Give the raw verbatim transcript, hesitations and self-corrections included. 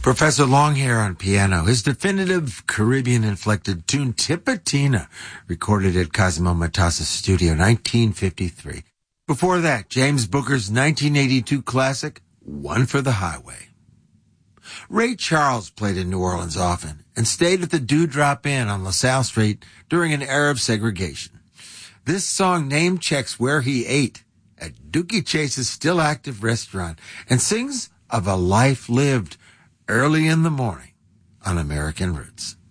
Professor Longhair on piano. His definitive Caribbean-inflected tune, Tipatina, recorded at Cosimo Matassa's studio, nineteen fifty-three. Before that, James Booker's nineteen eighty-two classic, One for the Highway. Ray Charles played in New Orleans often and stayed at the Dewdrop Inn on LaSalle Street during an era of segregation. This song name checks where he ate at Dookie Chase's still active restaurant and sings of a life lived early in the morning on American Roots.